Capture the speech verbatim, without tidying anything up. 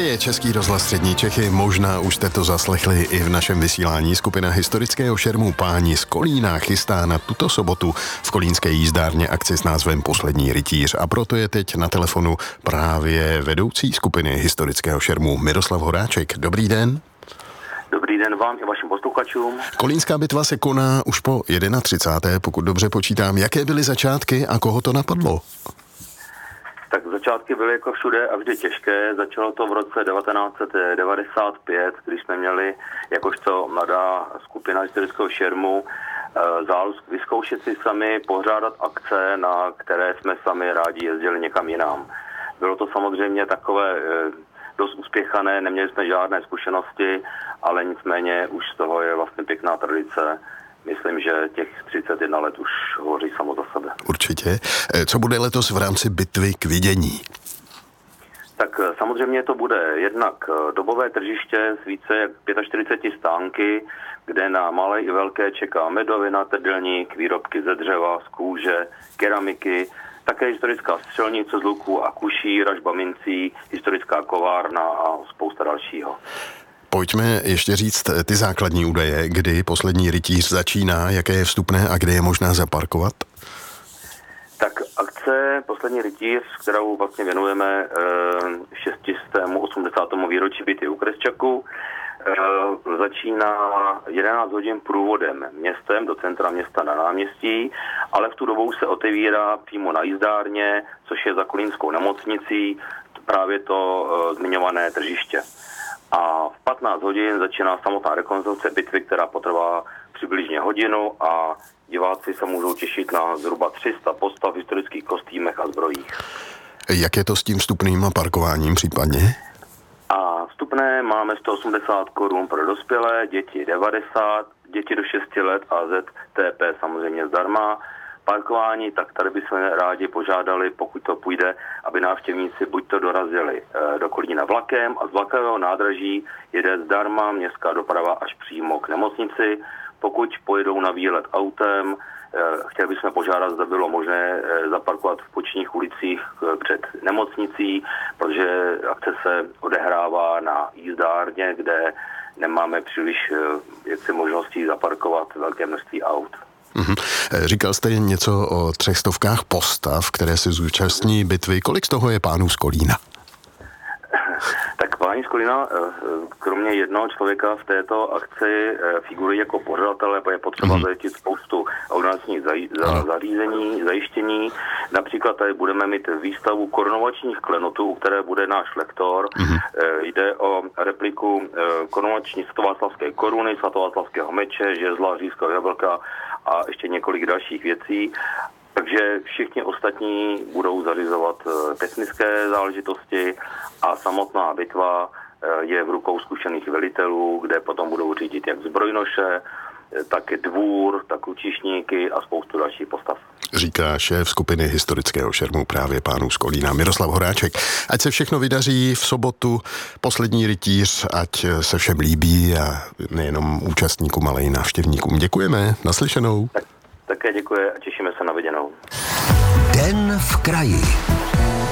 je Český rozhlas Střední Čechy, možná už jste to zaslechli i v našem vysílání. Skupina historického šermu Páni z Kolína chystá na tuto sobotu v kolínské jízdárně akci s názvem Poslední rytíř a proto je teď na telefonu právě vedoucí skupiny historického šermu Miroslav Horáček. Dobrý den. Dobrý den vám i vašim posluchačům. Kolínská bitva se koná už po třicáté jedné pokud dobře počítám. Jaké byly začátky a koho to napadlo? Tak začátky byly jako všude a vždy těžké. Začalo to v roce devatenáct set devadesát pět, když jsme měli jakožto mladá skupina historického šermu zálusk vyzkoušet si sami pořádat akce, na které jsme sami rádi jezdili někam jinam. Bylo to samozřejmě takové dost uspěchané, neměli jsme žádné zkušenosti, ale nicméně už z toho je vlastně pěkná tradice. Myslím, že těch třicet jedna let už hovoří samo za sebe. Určitě. Co bude letos v rámci bitvy k vidění? Tak samozřejmě to bude jednak dobové tržiště s více jak čtyřicet pět stánky, kde na malé i velké čeká medovina, trdelník, výrobky ze dřeva, z kůže, keramiky, také historická střelnice z luků a kuší, ražba mincí, historická kovárna a spousta dalšího. Pojďme ještě říct ty základní údaje, kdy Poslední rytíř začíná, jaké je vstupné a kde je možná zaparkovat? Tak akce Poslední rytíř, kterou vlastně věnujeme šest set osmdesátému výročí bitvy u Kresťaku, začíná jedenáct hodin průvodem městem do centra města na náměstí, ale v tu dobu se otevírá přímo na jízdárně, což je za kolínskou nemocnicí, právě to zmiňované tržiště. A v patnáct hodin začíná samotná rekonstrukce bitvy, která potrvá přibližně hodinu a diváci se můžou těšit na zhruba tři sta postav v historických kostýmech a zbrojích. Jak je to s tím vstupným a parkováním případně? A vstupné máme sto osmdesát korun pro dospělé, děti devadesát, děti do šesti let a Z T P samozřejmě zdarma. Parkování, tak tady bychom rádi požádali, pokud to půjde, aby návštěvníci buď to dorazili e, do Kolína vlakem a z vlakového nádraží jede zdarma městská doprava až přímo k nemocnici. Pokud pojedou na výlet autem, e, chtěli bychom požádat, zda bylo možné e, zaparkovat v bočních ulicích e, před nemocnicí, protože akce se odehrává na jízdárně, kde nemáme příliš e, jaksi možností zaparkovat velké množství aut. Mm-hmm. Říkal jste něco o třech stovkách postav, které se zúčastní bitvy. Kolik z toho je pánů z Kolína? Tak páni z Kolína, kromě jednoho člověka v této akci figurují jako pořadatelé, je potřeba mm-hmm. zajistit spoustu organizačních zaj- zařízení, zajištění. Například tady budeme mít výstavu korunovačních klenotů, u které bude náš lektor. Mm-hmm. Jde o repliku korunovační svatováclavské koruny, svatováclavského meče, žezla, říšského jablka a ještě několik dalších věcí. Takže všichni ostatní budou zařizovat technické záležitosti a samotná bitva je v rukou zkušených velitelů, kde potom budou řídit jak zbrojnoše, tak dvůr, tak lučišníky a spoustu dalších postav. Říká šéf skupiny historického šermu právě pánů z Kolína Miroslav Horáček. Ať se všechno vydaří v sobotu, Poslední rytíř, ať se všem líbí a nejenom účastníkům, ale i návštěvníkům. Děkujeme, naslyšenou. Tak, také děkuji a těšíme se na viděnou. Den v kraji.